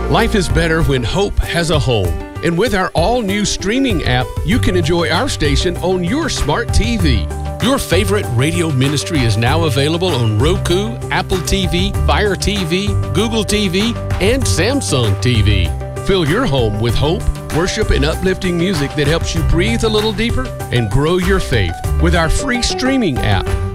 Life is better when hope has a home. And with our all-new streaming app, you can enjoy our station on your smart TV. Your favorite radio ministry is now available on Roku, Apple TV, Fire TV, Google TV, and Samsung TV. Fill your home with hope, worship, and uplifting music that helps you breathe a little deeper and grow your faith with our free streaming app.